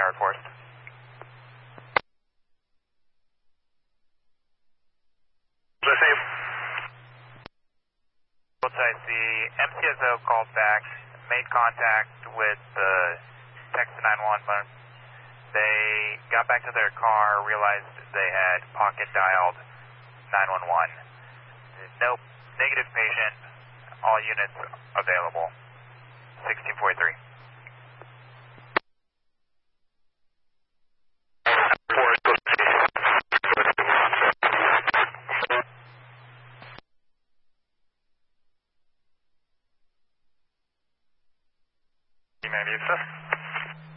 Howard Forest. Safe. The MCSO called back, made contact with the text to 911. They got back to their car, realized they had pocket dialed 911. Nope, negative patient, all units available. 1643.